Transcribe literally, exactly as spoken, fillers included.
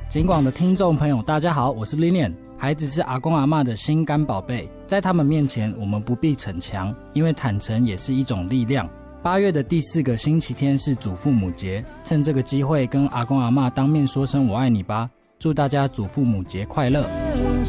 警广的听众朋友大家好，我是 Lilian。 孩子是阿公阿嬷的心肝宝贝，在他们面前我们不必逞强，因为坦诚也是一种力量。八月的第四个星期天是祖父母节，趁这个机会跟阿公阿嬷当面说声我爱你吧，祝大家祖父母节快乐。